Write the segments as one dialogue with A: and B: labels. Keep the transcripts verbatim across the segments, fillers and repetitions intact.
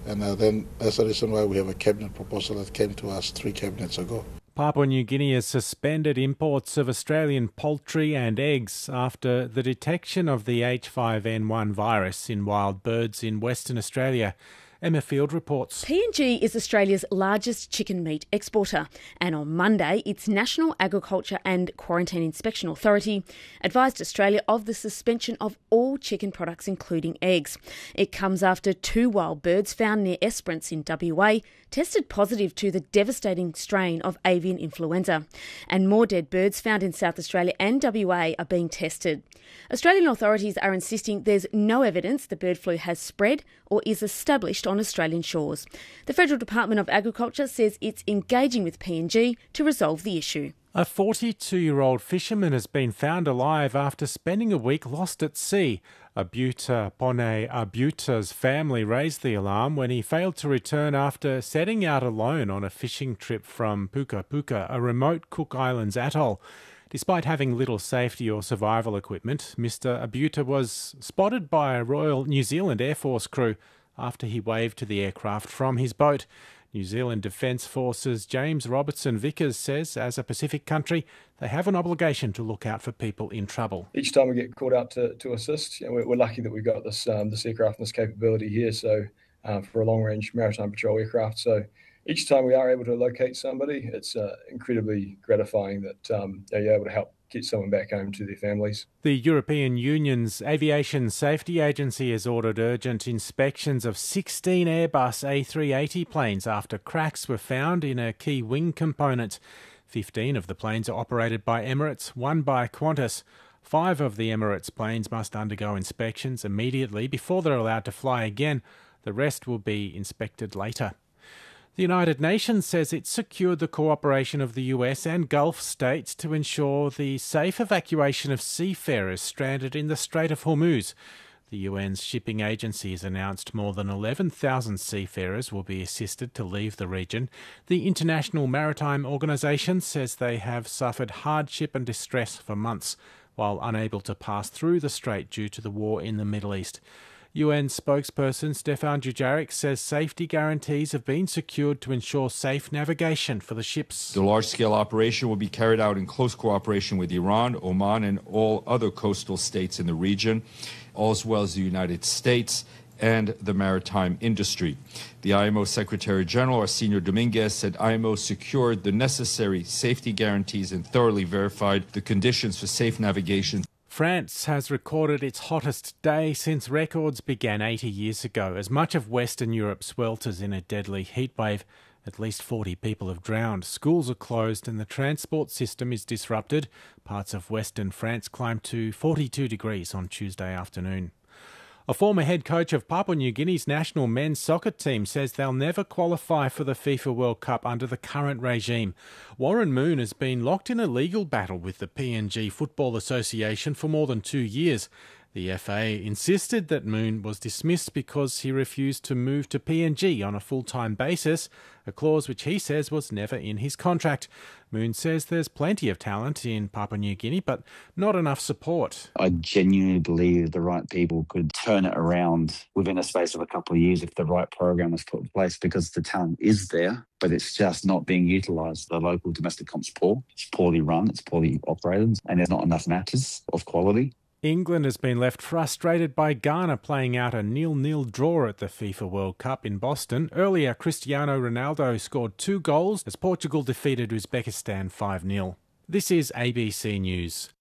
A: And uh, then that's the reason why we have a cabinet proposal that came to us three cabinets ago.
B: Papua New Guinea has suspended imports of Australian poultry and eggs after the detection of the H five N one virus in wild birds in Western Australia. Emma Field reports.
C: P and G is Australia's largest chicken meat exporter, and on Monday its National Agriculture and Quarantine Inspection Authority advised Australia of the suspension of all chicken products including eggs. It comes after two wild birds found near Esperance in W A tested positive to the devastating strain of avian influenza, and more dead birds found in South Australia and W A are being tested. Australian authorities are insisting there's no evidence the bird flu has spread or is established on Australian shores. The Federal Department of Agriculture says it's engaging with P and G to resolve the issue.
B: A forty-two-year-old fisherman has been found alive after spending a week lost at sea. Abuta Pone Abuta's family raised the alarm when he failed to return after setting out alone on a fishing trip from Puka Puka, a remote Cook Islands atoll. Despite having little safety or survival equipment, Mister Abuta was spotted by a Royal New Zealand Air Force crew after he waved to the aircraft from his boat. New Zealand Defence Force's James Robertson Vickers says, as a Pacific country, they have an obligation to look out for people in trouble.
D: Each time we get called out to, to assist, you know, we're, we're lucky that we've got this um, this aircraft and this capability here. So uh, for a long-range maritime patrol aircraft, so each time we are able to locate somebody, it's uh, incredibly gratifying that um, you're able to help get someone back home to their families.
B: The European Union's Aviation Safety Agency has ordered urgent inspections of sixteen Airbus A three eighty planes after cracks were found in a key wing component. fifteen of the planes are operated by Emirates, one by Qantas. Five of the Emirates planes must undergo inspections immediately before they're allowed to fly again. The rest will be inspected later. The United Nations says it secured the cooperation of the U S and Gulf states to ensure the safe evacuation of seafarers stranded in the Strait of Hormuz. The U N's shipping agency has announced more than eleven thousand seafarers will be assisted to leave the region. The International Maritime Organization says they have suffered hardship and distress for months while unable to pass through the strait due to the war in the Middle East. U N spokesperson Stefan Dujarric says safety guarantees have been secured to ensure safe navigation for the ships.
E: The large-scale operation will be carried out in close cooperation with Iran, Oman, and all other coastal states in the region, as well as the United States and the maritime industry. The I M O Secretary General, Arsenio Dominguez, said I M O secured the necessary safety guarantees and thoroughly verified the conditions for safe navigation.
B: France has recorded its hottest day since records began eighty years ago. As much of Western Europe swelters in a deadly heatwave, at least forty people have drowned. Schools are closed and the transport system is disrupted. Parts of Western France climbed to forty-two degrees on Tuesday afternoon. A former head coach of Papua New Guinea's national men's soccer team says they'll never qualify for the FIFA World Cup under the current regime. Warren Moon has been locked in a legal battle with the P N G Football Association for more than two years. The F A insisted that Moon was dismissed because he refused to move to P N G on a full-time basis, a clause which he says was never in his contract. Moon says there's plenty of talent in Papua New Guinea, but not enough support.
F: I genuinely believe the right people could turn it around within a space of a couple of years if the right program is put in place, because the talent is there, but it's just not being utilised. The local domestic comp's poor. It's poorly run, it's poorly operated, and there's not enough matches of quality.
B: England has been left frustrated by Ghana playing out a nil-nil draw at the FIFA World Cup in Boston. Earlier, Cristiano Ronaldo scored two goals as Portugal defeated Uzbekistan five nil. This is A B C News.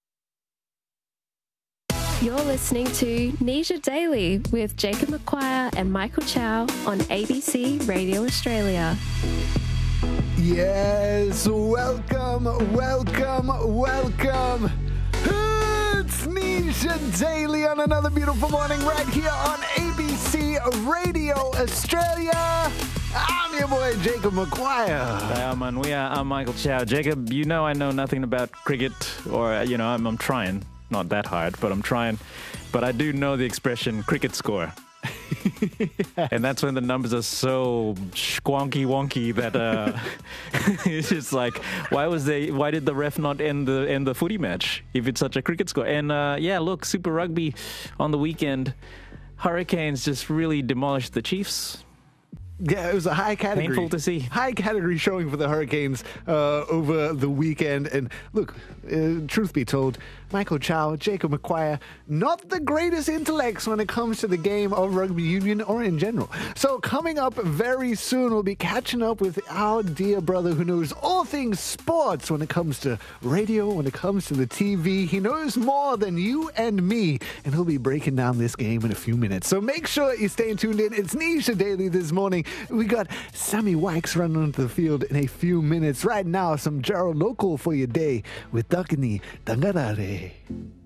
G: You're listening to Nisha Daily with Jacob McQuire and Michael Chow on A B C Radio Australia.
H: Yes, welcome, welcome, welcome. It's Nisha Daily on another beautiful morning right here on A B C Radio Australia. I'm your boy Jacob McQuire.
I: Hey, I'm Manuia. I'm Michael Chow. Jacob, you know I know nothing about cricket, or, you know, I'm, I'm trying. Not that hard, but I'm trying. But I do know the expression cricket score. And that's when the numbers are so squonky wonky that uh, it's just like, why was they? Why did the ref not end the end the footy match if it's such a cricket score? And uh, yeah, look, Super Rugby on the weekend, Hurricanes just really demolished the Chiefs.
H: Yeah, it was a high category.
I: Painful to see.
H: High category showing for the Hurricanes uh, over the weekend. And look, uh, truth be told, Michael Chow, Jacob McQuire, not the greatest intellects when it comes to the game of rugby union or in general. So coming up very soon, we'll be catching up with our dear brother who knows all things sports when it comes to radio, when it comes to the T V. He knows more than you and me, and he'll be breaking down this game in a few minutes. So make sure you're staying tuned in. It's Nisha Daily this morning. We got Sammy Wax running onto the field in a few minutes. Right now, some Gerald Local for your day with Dakini Tangarare.